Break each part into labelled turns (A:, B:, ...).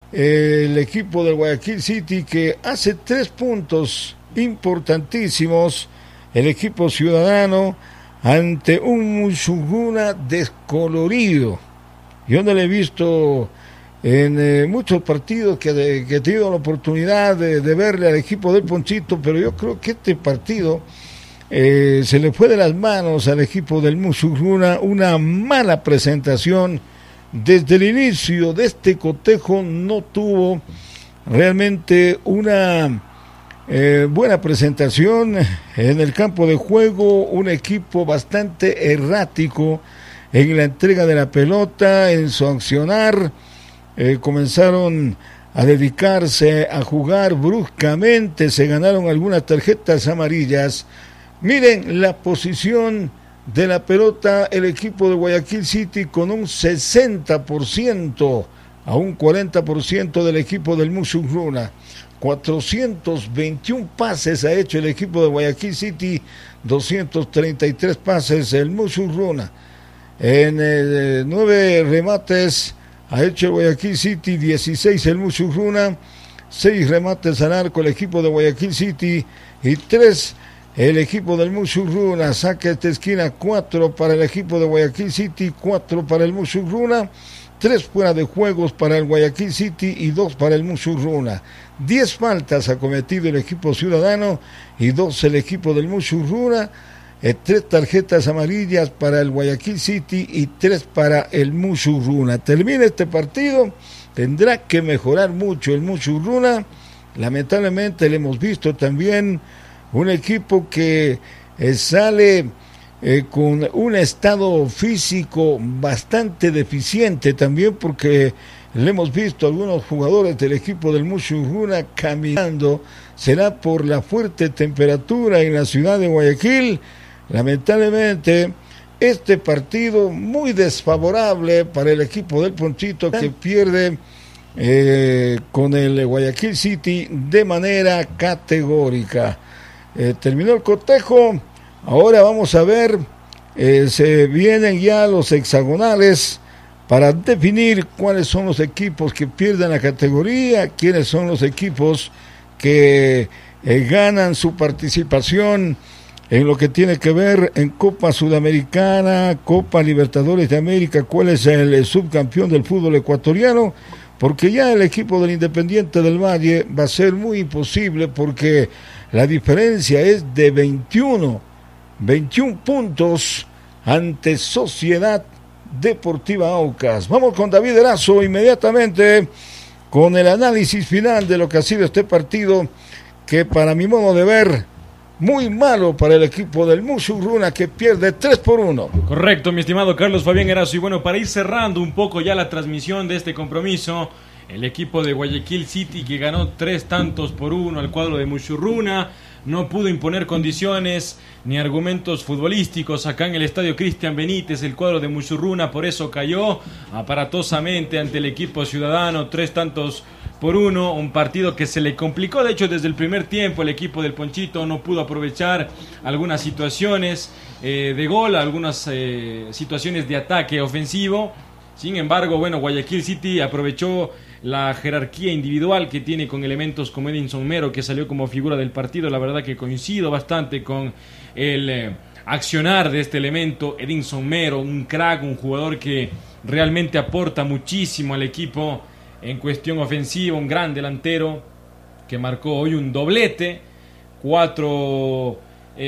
A: el equipo del Guayaquil City, que hace 3 puntos importantísimos, el equipo ciudadano, ante un Musurruna descolorido. Yo no le he visto en muchos partidos que he tenido la oportunidad de verle al equipo del Ponchito, pero yo creo que este partido se le fue de las manos al equipo del Musurruna. Una mala presentación desde el inicio de este cotejo, no tuvo realmente una buena presentación en el campo de juego. Un equipo bastante errático en la entrega de la pelota, en su accionar. Comenzaron a dedicarse a jugar bruscamente, se ganaron algunas tarjetas amarillas. Miren la posición de la pelota, el equipo de Guayaquil City con un 60% a un 40% del equipo del Musurruna. 421 pases ha hecho el equipo de Guayaquil City, 233 pases el Musurruna. En 9 remates ha hecho el Guayaquil City, 16 el Musurruna, 6 remates al arco el equipo de Guayaquil City y 3 el equipo del Musurruna. Saca esta esquina, 4 para el equipo de Guayaquil City, 4 para el Musurruna, 3 fuera de juegos para el Guayaquil City y 2 para el Musurruna. 10 faltas ha cometido el equipo ciudadano y 2 el equipo del Musurruna. 3 tarjetas amarillas para el Guayaquil City y 3 para el Musurruna. Termina este partido, tendrá que mejorar mucho el Musurruna. Lamentablemente le hemos visto también un equipo que sale con un estado físico bastante deficiente también, porque le hemos visto a algunos jugadores del equipo del Musurruna caminando. Será por la fuerte temperatura en la ciudad de Guayaquil. Lamentablemente este partido muy desfavorable para el equipo del Ponchito, que pierde con el Guayaquil City de manera categórica. Terminó el cotejo. Ahora vamos a ver, se vienen ya los hexagonales para definir cuáles son los equipos que pierden la categoría, quiénes son los equipos que ganan su participación en lo que tiene que ver en Copa Sudamericana, Copa Libertadores de América, cuál es el subcampeón del fútbol ecuatoriano, porque ya el equipo del Independiente del Valle va a ser muy imposible, porque la diferencia es de 21 puntos ante Sociedad Deportiva Aucas. Vamos con David Erazo inmediatamente con el análisis final de lo que ha sido este partido, que para mi modo de ver, muy malo para el equipo del Musurruna, que pierde 3-1.
B: Correcto, mi estimado Carlos Fabián Erazo. Y bueno, para ir cerrando un poco ya la transmisión de este compromiso, el equipo de Guayaquil City, que ganó 3-1 al cuadro de Musurruna, no pudo imponer condiciones ni argumentos futbolísticos acá en el estadio Cristian Benítez. El cuadro de Musurruna por eso cayó aparatosamente ante el equipo ciudadano, 3-1. Un partido que se le complicó, de hecho desde el primer tiempo el equipo del Ponchito no pudo aprovechar algunas situaciones de gol, algunas situaciones de ataque ofensivo. Sin embargo, bueno, Guayaquil City aprovechó la jerarquía individual que tiene con elementos como Edinson Mero, que salió como figura del partido. La verdad que coincido bastante con el accionar de este elemento. Edinson Mero, un crack, un jugador que realmente aporta muchísimo al equipo en cuestión ofensiva, un gran delantero que marcó hoy un doblete, cuatro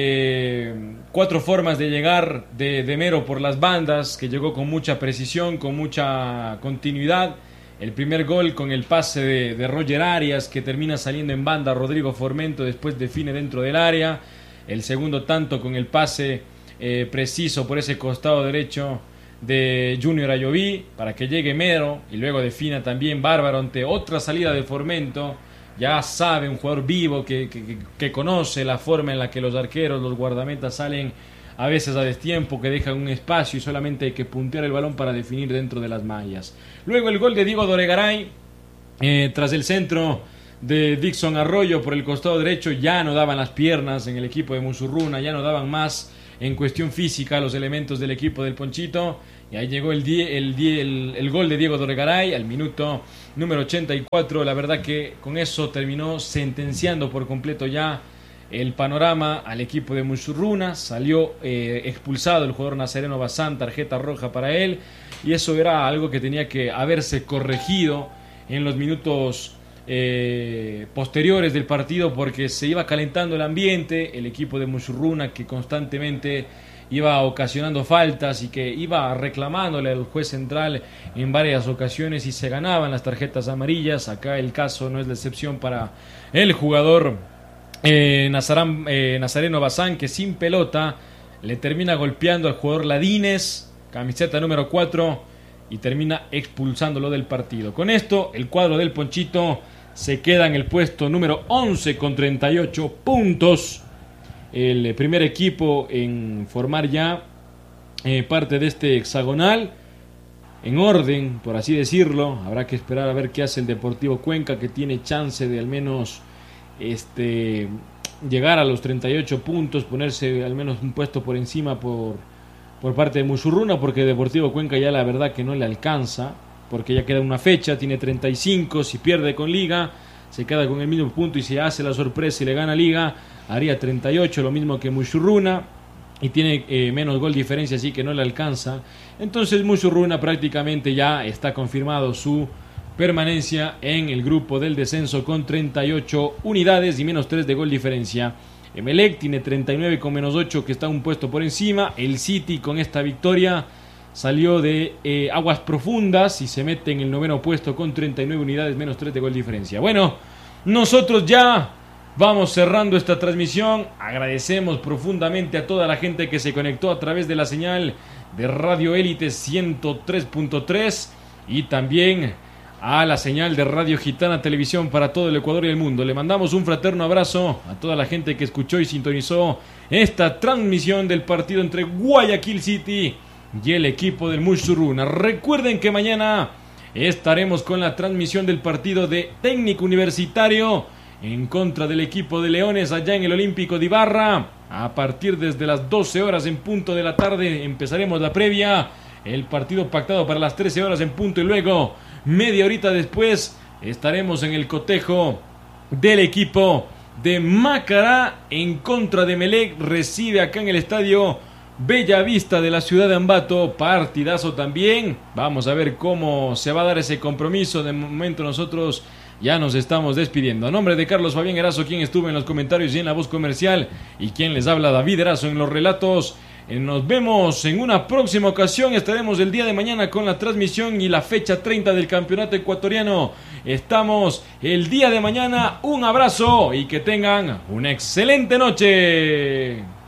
B: formas de llegar de Mero por las bandas, que llegó con mucha precisión, con mucha continuidad. El primer gol con el pase de Roger Arias, que termina saliendo en banda Rodrigo Formento, después define dentro del área. El segundo tanto con el pase preciso por ese costado derecho de Junior Ayoví para que llegue Mero y luego defina también bárbaro ante otra salida de Formento. Ya sabe, un jugador vivo que conoce la forma en la que los arqueros, los guardametas salen a veces a destiempo, que dejan un espacio y solamente hay que puntear el balón para definir dentro de las mallas. Luego el gol de Diego Doregaray, tras el centro de Dixon Arroyo por el costado derecho, ya no daban las piernas en el equipo de Musurruna, ya no daban más en cuestión física a los elementos del equipo del Ponchito. Y ahí llegó el gol de Diego Dorgaray al minuto número 84. La verdad que con eso terminó sentenciando por completo ya el panorama al equipo de Musurruna. Salió expulsado el jugador Nazareno Bazán, tarjeta roja para él, y eso era algo que tenía que haberse corregido en los minutos posteriores del partido, porque se iba calentando el ambiente. El equipo de Musurruna, que constantemente iba ocasionando faltas y que iba reclamándole al juez central en varias ocasiones, y se ganaban las tarjetas amarillas. Acá el caso no es la excepción para el jugador Nazareno Bazán, que sin pelota le termina golpeando al jugador Ladines, camiseta número 4, y termina expulsándolo del partido. Con esto el cuadro del Ponchito se queda en el puesto número 11 con 38 puntos. El primer equipo en formar ya parte de este hexagonal en orden, por así decirlo. Habrá que esperar a ver qué hace el Deportivo Cuenca, que tiene chance de al menos llegar a los 38 puntos, ponerse al menos un puesto por encima por parte de Musurruna, porque Deportivo Cuenca ya la verdad que no le alcanza, porque ya queda una fecha, tiene 35, si pierde con Liga se queda con el mismo punto, y si hace la sorpresa y le gana Liga haría 38, lo mismo que Musurruna, y tiene menos gol diferencia, así que no le alcanza. Entonces Musurruna prácticamente ya está confirmado su permanencia en el grupo del descenso con 38 unidades y menos 3 de gol diferencia. Emelec tiene 39 con menos 8, que está un puesto por encima. El City con esta victoria salió de aguas profundas y se mete en el 9º puesto con 39 unidades menos 3 de gol diferencia. Bueno, nosotros ya vamos cerrando esta transmisión. Agradecemos profundamente a toda la gente que se conectó a través de la señal de Radio Élite 103.3 y también a la señal de Radio Gitana Televisión para todo el Ecuador y el mundo. Le mandamos un fraterno abrazo a toda la gente que escuchó y sintonizó esta transmisión del partido entre Guayaquil City y el equipo del Musurruna. Recuerden que mañana estaremos con la transmisión del partido de Técnico Universitario en contra del equipo de Leones allá en el Olímpico de Ibarra. A partir desde las 12 horas en punto de la tarde empezaremos la previa. El partido pactado para las 13 horas en punto, y luego media horita después estaremos en el cotejo del equipo de Macará en contra de Emelec. Recibe acá en el estadio Bellavista de la ciudad de Ambato. Partidazo también. Vamos a ver cómo se va a dar ese compromiso. De momento nosotros ya nos estamos despidiendo. A nombre de Carlos Fabián Erazo, quien estuvo en los comentarios y en la voz comercial, y quien les habla, David Erazo, en los relatos. Nos vemos en una próxima ocasión. Estaremos el día de mañana con la transmisión y la fecha 30 del campeonato ecuatoriano. Estamos el día de mañana. Un abrazo y que tengan una excelente noche.